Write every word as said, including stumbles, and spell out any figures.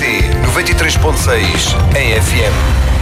noventa e três ponto seis em F M.